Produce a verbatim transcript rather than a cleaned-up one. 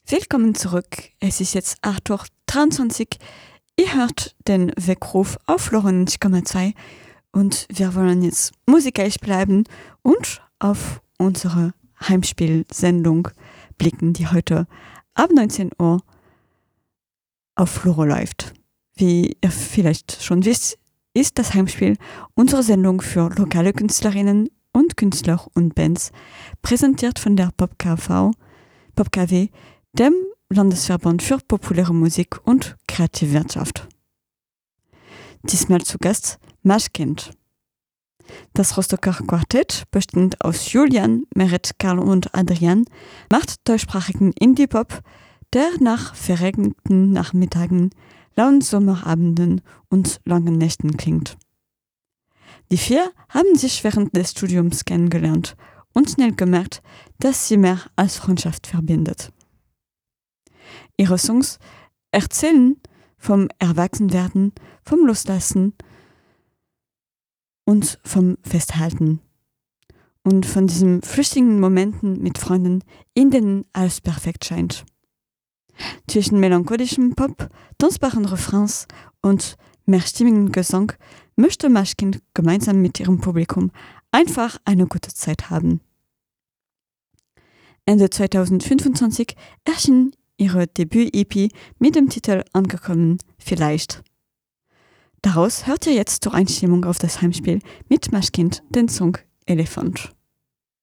Willkommen zurück. Es ist jetzt acht Uhr dreiundzwanzig. Ihr hört den Weckruf auf neunundneunzig Komma zwei und wir wollen jetzt musikalisch bleiben und auf unsere Heimspielsendung blicken, die heute ab neunzehn Uhr auf Floro läuft. Wie ihr vielleicht schon wisst, ist das Heimspiel unsere Sendung für lokale Künstlerinnen und Künstler und Bands, präsentiert von der PopKV, PopKW, dem Landesverband für populäre Musik und kreative Wirtschaft. Diesmal zu Gast Maschkind. Das Rostocker Quartett, bestehend aus Julian, Merit, Karl und Adrian, macht deutschsprachigen Indie-Pop, der nach verregneten Nachmittagen, lauen Sommerabenden und langen Nächten klingt. Die vier haben sich während des Studiums kennengelernt und schnell gemerkt, dass sie mehr als Freundschaft verbindet. Ihre Songs erzählen vom Erwachsenwerden, vom Loslassen und vom Festhalten. Und von diesen flüchtigen Momenten mit Freunden, in denen alles perfekt scheint. Zwischen melancholischem Pop, tanzbaren Refrains und mehrstimmigen Gesang möchte Maschkind gemeinsam mit ihrem Publikum einfach eine gute Zeit haben. Ende zweitausendfünfundzwanzig erschien ihre Debüt-E P mit dem Titel Angekommen, vielleicht. Daraus hört ihr jetzt zur Einstimmung auf das Heimspiel mit Maschkind den Song Elefant.